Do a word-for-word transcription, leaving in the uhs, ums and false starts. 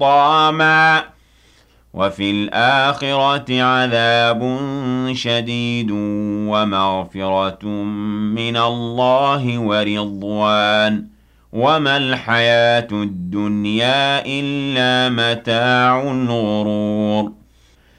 حُطَّامًا وَفِي الْآخِرَةِ عَذَابٌ شَدِيدٌ وَمَغْفِرَةٌ مِّنَ اللَّهِ وَرِضْوَانٌ ۚ وَمَا الْحَيَاةُ الدُّنْيَا إِلَّا مَتَاعُ الْغُرُورِ